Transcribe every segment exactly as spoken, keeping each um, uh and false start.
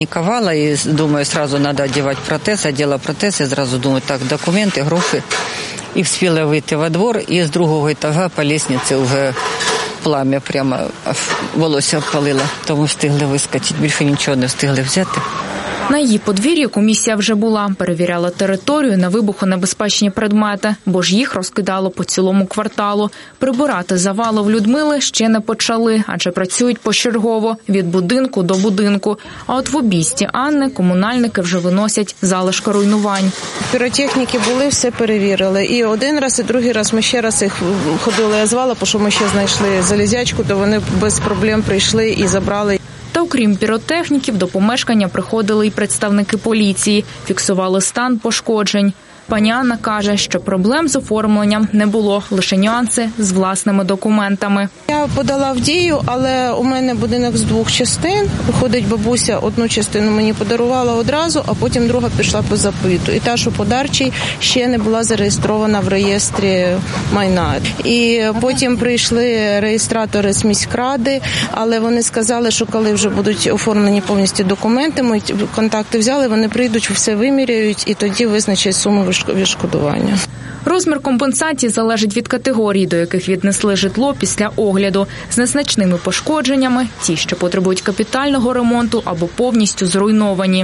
Паниковала и думаю, сразу надо одевать протез. Одела протез и сразу думаю, так, документы, гроши. И вспела выйти во двор, и с другого этажа по лестнице уже пламя прямо волосся обпалило. Тому встигли вискочити, більше нічого не встигли взяти. На її подвір'ї комісія вже була, перевіряла територію на вибухонебезпечні предмети, бо ж їх розкидало по цілому кварталу. Прибирати завали в Людмили ще не почали, адже працюють почергово, від будинку до будинку. А от в обійсті Анни комунальники вже виносять залишки руйнувань. Піротехніки були, все перевірили. І один раз, і другий раз ми ще раз їх ходили, я звала, бо що ми ще знайшли залізячку, то вони без проблем прийшли і забрали. Та окрім піротехніків, до помешкання приходили і представники поліції, фіксували стан пошкоджень. Пані Анна каже, що проблем з оформленням не було, лише нюанси з власними документами. Я подала в дію, але у мене будинок з двох частин. Виходить, бабуся одну частину мені подарувала одразу, а потім друга пішла по запиту. І та, що подарчий, ще не була зареєстрована в реєстрі майна. І потім прийшли реєстратори з міськради, але вони сказали, що коли вже будуть оформлені повністю документи, ми контакти взяли, вони прийдуть, все виміряють і тоді визначать суму відшкодування. Розмір компенсації залежить від категорій, до яких віднесли житло після огляду. З незначними пошкодженнями – ті, що потребують капітального ремонту або повністю зруйновані.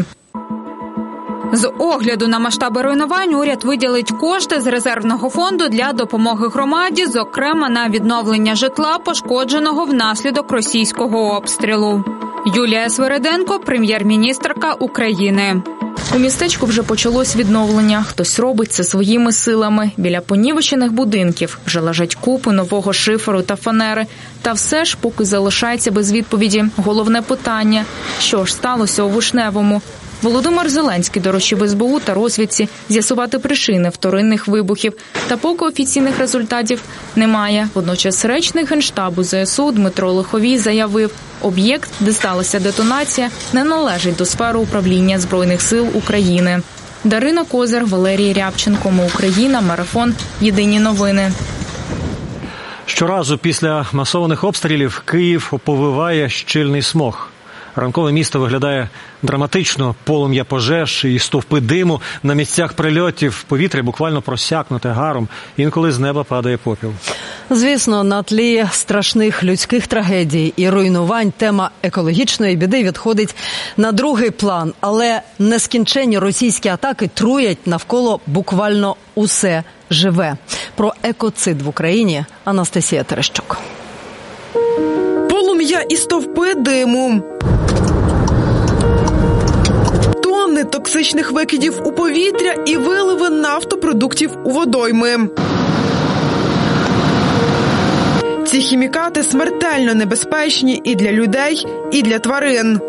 З огляду на масштаби руйнувань уряд виділить кошти з резервного фонду для допомоги громаді, зокрема на відновлення житла, пошкодженого внаслідок російського обстрілу. Юлія Свириденко, прем'єр-міністерка України. У містечку вже почалось відновлення. Хтось робить це своїми силами. Біля понівечених будинків вже лежать купи нового шиферу та фанери. Та все ж поки залишається без відповіді головне питання – що ж сталося у Вишневому? Володимир Зеленський доручив ес бе у та розвідці з'ясувати причини вторинних вибухів. Та поки офіційних результатів немає. Водночас речник Генштабу зе ес у Дмитро Лиховій заявив, об'єкт, де сталася детонація, не належить до сфери управління Збройних сил України. Дарина Козир, Валерій Рябченко, Ми Україна, Марафон, Єдині новини. Щоразу після масованих обстрілів Київ оповиває щільний смог. Ранкове місто виглядає драматично, полум'я пожеж і стовпи диму. На місцях прильотів повітря буквально просякнуте гаром, інколи з неба падає попіл. Звісно, на тлі страшних людських трагедій і руйнувань тема екологічної біди відходить на другий план. Але нескінченні російські атаки труять навколо буквально усе живе. Про екоцид в Україні Анастасія Терещук. Полум'я і стовпи диму. Тонни токсичних викидів у повітря і виливи нафтопродуктів у водойми. Ці хімікати смертельно небезпечні і для людей, і для тварин.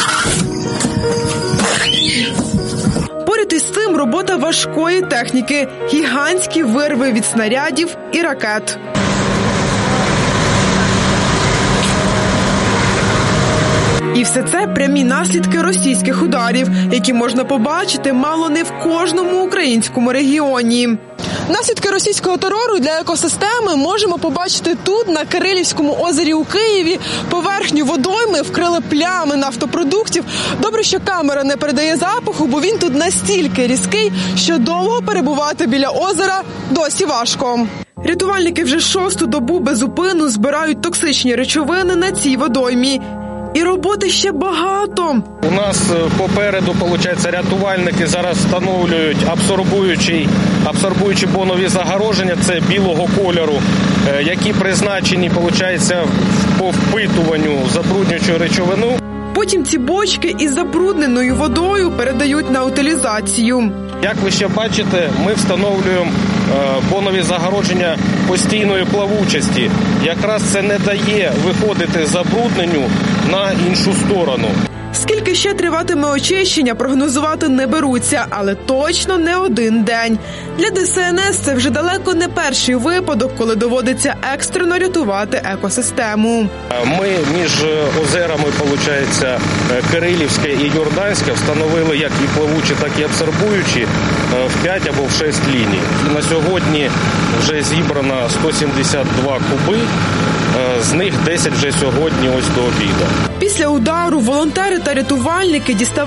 Поряд із цим робота важкої техніки, гігантські вирви від снарядів і ракет. І все це прямі наслідки російських ударів, які можна побачити мало не в кожному українському регіоні. Наслідки російського терору для екосистеми можемо побачити тут, на Кирилівському озері у Києві. Поверхню водойми вкрили плями нафтопродуктів. Добре, що камера не передає запаху, бо він тут настільки різкий, що довго перебувати біля озера досі важко. Рятувальники вже шосту добу без зупину збирають токсичні речовини на цій водоймі. І роботи ще багато. У нас попереду, виходить, рятувальники зараз встановлюють абсорбуючі, абсорбуючі бонові загороження, це білого кольору, які призначені, виходить, по впитуванню забруднюючої речовину. Потім ці бочки із забрудненою водою передають на утилізацію. Як ви ще бачите, ми встановлюємо бонові загородження постійної плавучості. Якраз це не дає виходити забрудненню на іншу сторону. Скільки ще триватиме очищення, прогнозувати не беруться, але точно не один день. Для де ес ен ес це вже далеко не перший випадок, коли доводиться екстрено рятувати екосистему. Ми між озерами, виходить, Кирилівське і Йорданське встановили як і плавучі, так і абсорбуючі в п'ять або в шість ліній. На сьогодні вже зібрано сто сімдесят два куби з них десять вже сьогодні ось до обіду. Після удару волонтери та рятувальники діставали